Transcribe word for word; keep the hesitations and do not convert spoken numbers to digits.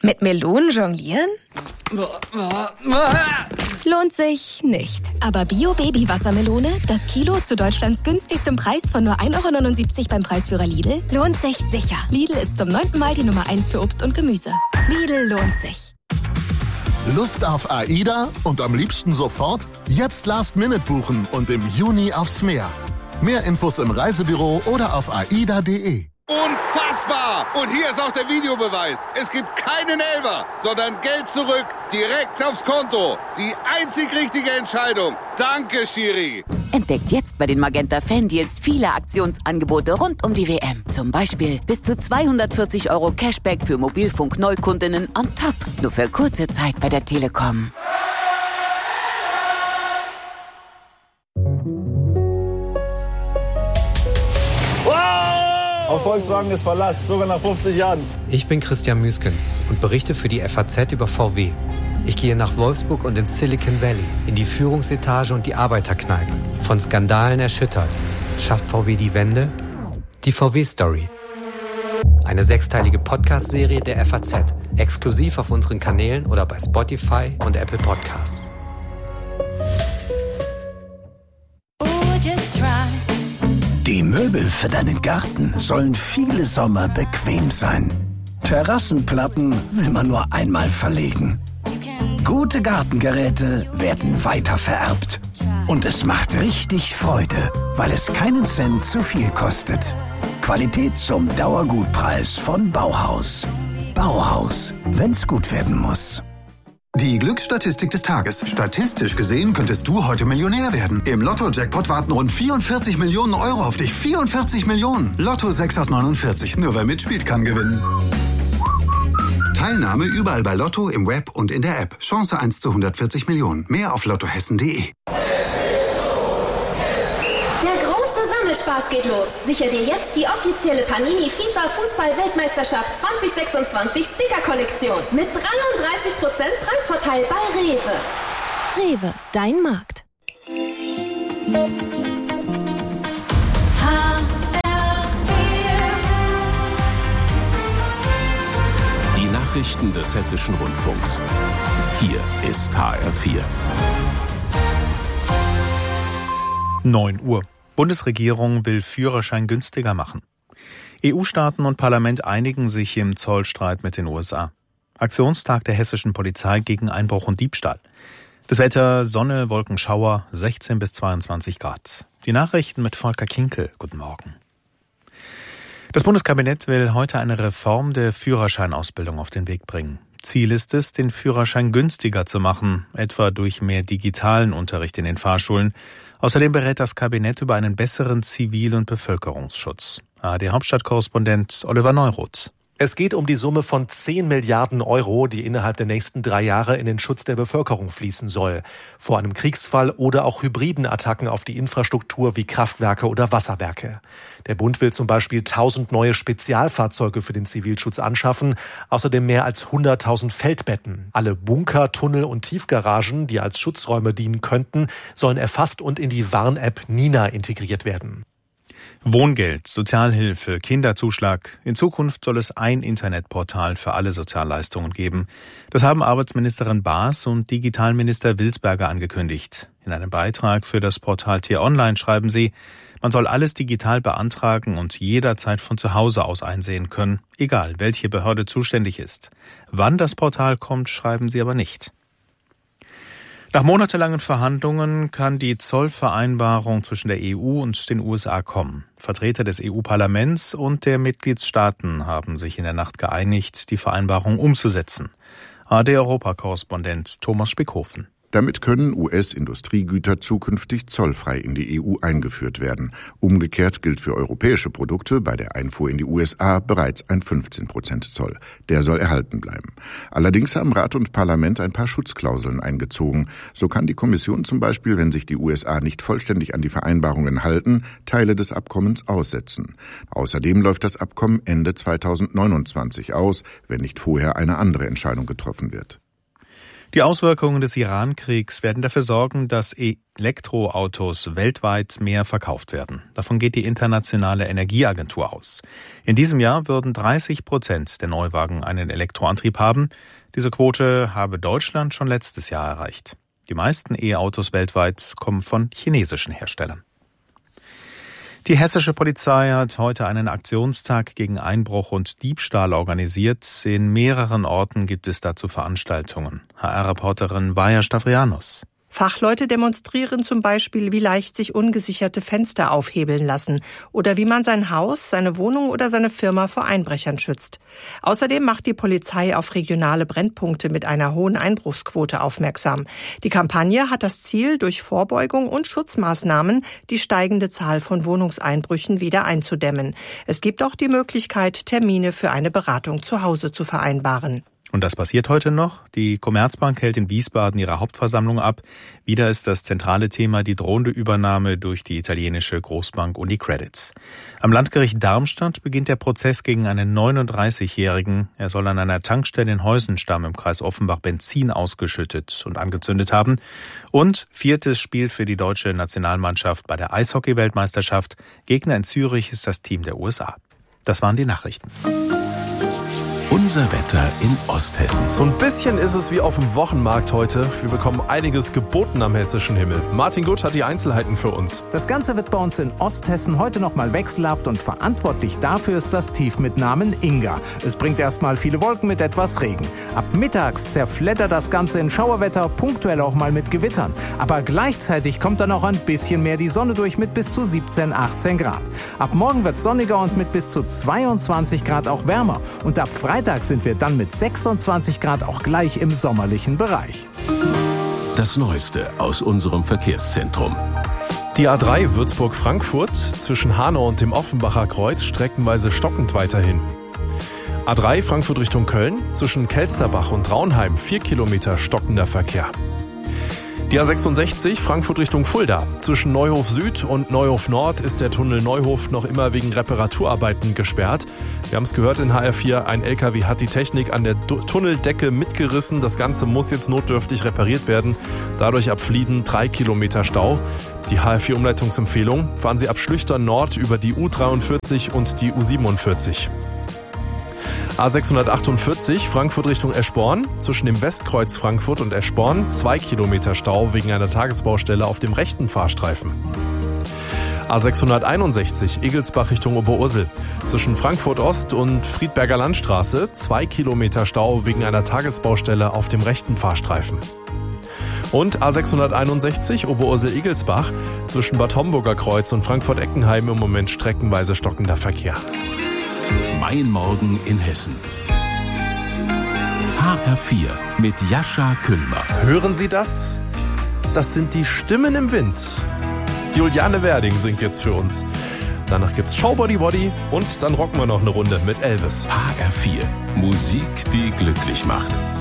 Mit Melonen jonglieren? Lohnt sich nicht. Aber Bio-Baby-Wassermelone, das Kilo zu Deutschlands günstigstem Preis von nur ein Euro neunundsiebzig beim Preisführer Lidl, lohnt sich sicher. Lidl ist zum neunten Mal die Nummer eins für Obst und Gemüse. Lidl lohnt sich. Lust auf AIDA und am liebsten sofort? Jetzt Last Minute buchen und im Juni aufs Meer. Mehr Infos im Reisebüro oder auf aida punkt de. Unfassbar! Und hier ist auch der Videobeweis. Es gibt keinen Elfer, sondern Geld zurück, direkt aufs Konto. Die einzig richtige Entscheidung. Danke, Schiri. Entdeckt jetzt bei den Magenta Fan Deals viele Aktionsangebote rund um die W M. Zum Beispiel bis zu zweihundertvierzig Euro Cashback für Mobilfunk-Neukundinnen on top. Nur für kurze Zeit bei der Telekom. Auf Volkswagen ist Verlass, sogar nach fünfzig Jahren. Ich bin Christian Müskens und berichte für die F A Z über V W. Ich gehe nach Wolfsburg und ins Silicon Valley, in die Führungsetage und die Arbeiterkneipe. Von Skandalen erschüttert. Schafft V W die Wende? Die V W-Story. Eine sechsteilige Podcast-Serie der F A Z. Exklusiv auf unseren Kanälen oder bei Spotify und Apple Podcasts. Die Möbel für deinen Garten sollen viele Sommer bequem sein. Terrassenplatten will man nur einmal verlegen. Gute Gartengeräte werden weiter vererbt. Und es macht richtig Freude, weil es keinen Cent zu viel kostet. Qualität zum Dauergutpreis von Bauhaus. Bauhaus, wenn's gut werden muss. Die Glücksstatistik des Tages. Statistisch gesehen könntest du heute Millionär werden. Im Lotto-Jackpot warten rund vierundvierzig Millionen Euro auf dich. vierundvierzig Millionen. Lotto sechs aus neunundvierzig. Nur wer mitspielt, kann gewinnen. Teilnahme überall bei Lotto, im Web und in der App. Chance eins zu hundertvierzig Millionen. Mehr auf lottohessen punkt de. Spaß geht los. Sicher dir jetzt die offizielle Panini FIFA Fußball-Weltmeisterschaft zwanzig sechsundzwanzig Sticker-Kollektion mit dreiunddreißig Prozent Preisvorteil bei Rewe. Rewe, dein Markt. Die Nachrichten des Hessischen Rundfunks. Hier ist H R vier. neun Uhr. Bundesregierung will Führerschein günstiger machen. E U-Staaten und Parlament einigen sich im Zollstreit mit den U S A. Aktionstag der hessischen Polizei gegen Einbruch und Diebstahl. Das Wetter, Sonne, Wolkenschauer, sechzehn bis zweiundzwanzig Grad. Die Nachrichten mit Volker Kinkel. Guten Morgen. Das Bundeskabinett will heute eine Reform der Führerscheinausbildung auf den Weg bringen. Ziel ist es, den Führerschein günstiger zu machen, etwa durch mehr digitalen Unterricht in den Fahrschulen. Außerdem berät das Kabinett über einen besseren Zivil- und Bevölkerungsschutz. A R D-Hauptstadtkorrespondent Oliver Neuroth. Es geht um die Summe von zehn Milliarden Euro, die innerhalb der nächsten drei Jahre in den Schutz der Bevölkerung fließen soll. Vor einem Kriegsfall oder auch hybriden Attacken auf die Infrastruktur wie Kraftwerke oder Wasserwerke. Der Bund will zum Beispiel tausend neue Spezialfahrzeuge für den Zivilschutz anschaffen, außerdem mehr als hunderttausend Feldbetten. Alle Bunker, Tunnel und Tiefgaragen, die als Schutzräume dienen könnten, sollen erfasst und in die Warn-App Nina integriert werden. Wohngeld, Sozialhilfe, Kinderzuschlag. In Zukunft soll es ein Internetportal für alle Sozialleistungen geben. Das haben Arbeitsministerin Baas und Digitalminister Wilsberger angekündigt. In einem Beitrag für das Portal T-Online schreiben sie, man soll alles digital beantragen und jederzeit von zu Hause aus einsehen können, egal welche Behörde zuständig ist. Wann das Portal kommt, schreiben sie aber nicht. Nach monatelangen Verhandlungen kann die Zollvereinbarung zwischen der E U und den U S A kommen. Vertreter des E U-Parlaments und der Mitgliedstaaten haben sich in der Nacht geeinigt, die Vereinbarung umzusetzen. A R D-Europakorrespondent Thomas Spickhofen. Damit können U S-Industriegüter zukünftig zollfrei in die E U eingeführt werden. Umgekehrt gilt für europäische Produkte bei der Einfuhr in die U S A bereits ein fünfzehn Prozent Zoll. Der soll erhalten bleiben. Allerdings haben Rat und Parlament ein paar Schutzklauseln eingezogen. So kann die Kommission zum Beispiel, wenn sich die U S A nicht vollständig an die Vereinbarungen halten, Teile des Abkommens aussetzen. Außerdem läuft das Abkommen Ende zweitausendneunundzwanzig aus, wenn nicht vorher eine andere Entscheidung getroffen wird. Die Auswirkungen des Iran-Kriegs werden dafür sorgen, dass Elektroautos weltweit mehr verkauft werden. Davon geht die Internationale Energieagentur aus. In diesem Jahr würden dreißig Prozent der Neuwagen einen Elektroantrieb haben. Diese Quote habe Deutschland schon letztes Jahr erreicht. Die meisten E-Autos weltweit kommen von chinesischen Herstellern. Die hessische Polizei hat heute einen Aktionstag gegen Einbruch und Diebstahl organisiert. In mehreren Orten gibt es dazu Veranstaltungen. H R-Reporterin Vaja Stavrianos. Fachleute demonstrieren zum Beispiel, wie leicht sich ungesicherte Fenster aufhebeln lassen oder wie man sein Haus, seine Wohnung oder seine Firma vor Einbrechern schützt. Außerdem macht die Polizei auf regionale Brennpunkte mit einer hohen Einbruchsquote aufmerksam. Die Kampagne hat das Ziel, durch Vorbeugung und Schutzmaßnahmen die steigende Zahl von Wohnungseinbrüchen wieder einzudämmen. Es gibt auch die Möglichkeit, Termine für eine Beratung zu Hause zu vereinbaren. Und das passiert heute noch. Die Commerzbank hält in Wiesbaden ihre Hauptversammlung ab. Wieder ist das zentrale Thema die drohende Übernahme durch die italienische Großbank UniCredit. Am Landgericht Darmstadt beginnt der Prozess gegen einen neununddreißigjährigen. Er soll an einer Tankstelle in Heusenstamm im Kreis Offenbach Benzin ausgeschüttet und angezündet haben. Und viertes Spiel für die deutsche Nationalmannschaft bei der Eishockey-Weltmeisterschaft. Gegner in Zürich ist das Team der U S A. Das waren die Nachrichten. Unser Wetter in Osthessen. So ein bisschen ist es wie auf dem Wochenmarkt heute. Wir bekommen einiges geboten am hessischen Himmel. Martin Gutt hat die Einzelheiten für uns. Das Ganze wird bei uns in Osthessen heute nochmal wechselhaft und verantwortlich dafür ist das Tief mit Namen Inga. Es bringt erstmal viele Wolken mit etwas Regen. Ab mittags zerfleddert das Ganze in Schauerwetter, punktuell auch mal mit Gewittern. Aber gleichzeitig kommt dann auch ein bisschen mehr die Sonne durch mit bis zu siebzehn, achtzehn Grad. Ab morgen wird es sonniger und mit bis zu zweiundzwanzig Grad auch wärmer. Und ab Freitag sind wir dann mit sechsundzwanzig Grad auch gleich im sommerlichen Bereich. Das Neueste aus unserem Verkehrszentrum. Die A drei Würzburg-Frankfurt zwischen Hanau und dem Offenbacher Kreuz streckenweise stockend weiterhin. A drei Frankfurt Richtung Köln zwischen Kelsterbach und Traunheim vier Kilometer stockender Verkehr. Die A sechsundsechzig Frankfurt Richtung Fulda. Zwischen Neuhof Süd und Neuhof Nord ist der Tunnel Neuhof noch immer wegen Reparaturarbeiten gesperrt. Wir haben es gehört in H R vier, ein L K W hat die Technik an der Tunneldecke mitgerissen. Das Ganze muss jetzt notdürftig repariert werden. Dadurch ab Flieden drei Kilometer Stau. Die H R vier Umleitungsempfehlung: fahren Sie ab Schlüchtern Nord über die U dreiundvierzig und die U siebenundvierzig. A sechshundertachtundvierzig Frankfurt Richtung Eschborn. Zwischen dem Westkreuz Frankfurt und Eschborn zwei Kilometer Stau wegen einer Tagesbaustelle auf dem rechten Fahrstreifen. A sechshunderteinundsechzig Egelsbach Richtung Oberursel. Zwischen Frankfurt Ost und Friedberger Landstraße zwei Kilometer Stau wegen einer Tagesbaustelle auf dem rechten Fahrstreifen. Und A sechshunderteinundsechzig Oberursel-Egelsbach zwischen Bad Homburger Kreuz und Frankfurt-Eckenheim im Moment streckenweise stockender Verkehr. Mein Morgen in Hessen. H R vier mit Jascha Kühlmer. Hören Sie das? Das sind die Stimmen im Wind. Juliane Werding singt jetzt für uns. Danach gibt's Show Body Body und dann rocken wir noch eine Runde mit Elvis. H R vier. Musik, die glücklich macht.